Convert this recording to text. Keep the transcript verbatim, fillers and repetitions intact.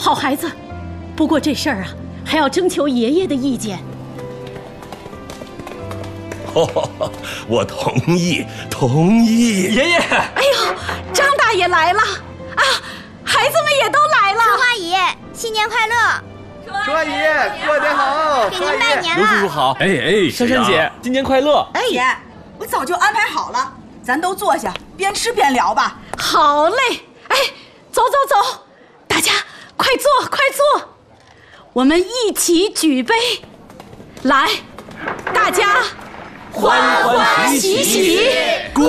好孩子。不过这事儿啊，还要征求爷爷的意见。 哦，我同意，同意。 爷爷， 哎呦，张大爷来了啊！孩子们也都来了。 春花爷爷，新年快乐！ 春花爷爷，过年好！ 给您拜年刘叔叔了。 好！ 哎哎， 珊珊姐，今年快乐！ 哎，姐，我早就安排好了，咱都坐下，边吃边聊吧。 好嘞，哎，走走走，大家快坐快坐，我们一起举杯，来，大家欢欢喜喜。